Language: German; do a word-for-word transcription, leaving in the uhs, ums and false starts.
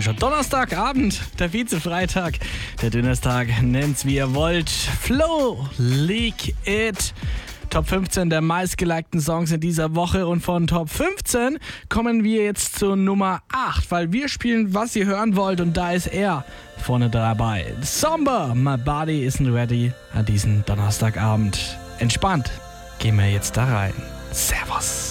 schon Donnerstagabend, der Vize-Freitag, der Donnerstag, nennt's wie ihr wollt. Flo, Leak It. Top fünfzehn der meistgelikten Songs in dieser Woche und von Top fünfzehn kommen wir jetzt zur Nummer acht, weil wir spielen, was ihr hören wollt und da ist er vorne dabei. Somber, My Body Isn't Ready an diesem Donnerstagabend. Entspannt, gehen wir jetzt da rein. Servus.